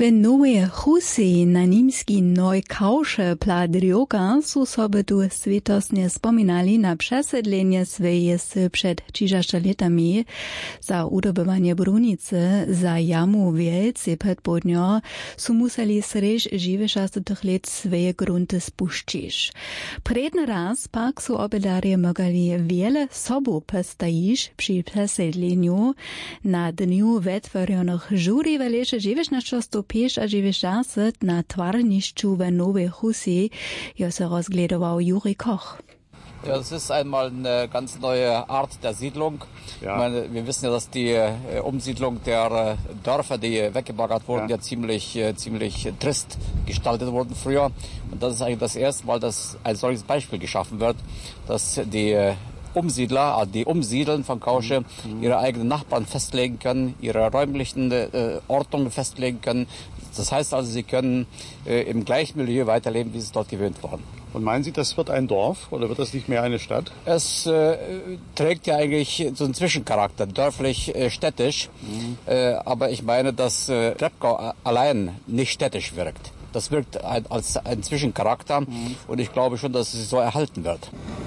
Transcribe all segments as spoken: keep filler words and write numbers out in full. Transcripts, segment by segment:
W nowej Husi na nimski Neukausze Pladrioka su sobie tu świetosnie spominali na przesiedlenie swojej przed trzydziestu latami za udobywanie brunicy za jamu wielce przedpołdnio su museli srež žive šestdeset let swoje grunty spuścić. Predny raz pak su obedarje mogali wiele sobu postajić przy przesiedleniu na dniu wytworzonych jury w lesie dziewiętnaście pięć a dziewięćdziesiąt na twarniszczu w Nowej Husi, jo se rozgledował Juri Koch. Ja, das ist einmal eine ganz neue Art der Siedlung. Ja. Ich meine, wir wissen ja, dass die äh, Umsiedlung der äh, Dörfer, die weggebaggert wurden, ja, ja ziemlich, äh, ziemlich trist gestaltet wurden früher. Und das ist eigentlich das erste Mal, dass ein solches Beispiel geschaffen wird, dass die äh, Umsiedler, also die Umsiedeln von Kausche, mhm. ihre eigenen Nachbarn festlegen können, ihre räumlichen äh, Ordnungen festlegen können. Das heißt also, sie können äh, im gleichen Milieu weiterleben, wie sie dort gewöhnt waren. Und meinen Sie, das wird ein Dorf oder wird das nicht mehr eine Stadt? Es äh, trägt ja eigentlich so einen Zwischencharakter, dörflich, äh, städtisch. Mhm. Äh, aber ich meine, dass äh, Treptow allein nicht städtisch wirkt. Das wirkt ein, als ein Zwischencharakter, mhm. und ich glaube schon, dass es so erhalten wird.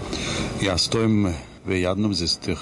Ja, stojim v jednom z tih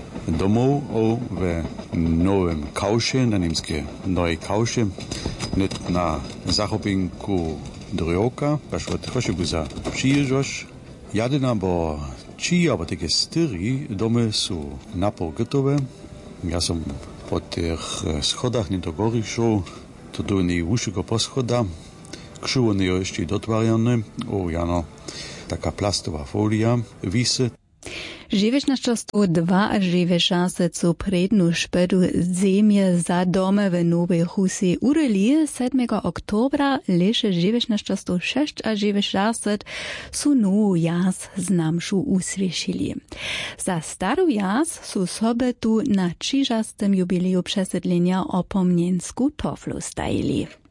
domov v Novem Kauše, na nimske Neue Kauše, net na zahopinku Drjoka, pa što hoće bu za přiježoš. Jadina bo či, aber teke styri dome su napol gotove. Ja sam po tih schodach nie do góry šel, to do nie ušiko po schoda. Kšuvo nie ešte dotvarjane, o jano, taka plastová folia vise. dziewiętnaście dwa a dziewięćdziesiąt su prednu špedu zemje za dome w Nowej Husi ureli siódmego oktobra leše dziewiętnaście sześć a dziewięćdziesiąt su novu jas znamšu usvišili. Za staru jas su sobie tu na trzydziestym jubileju przesiedlenia opomniensku toflu stajili.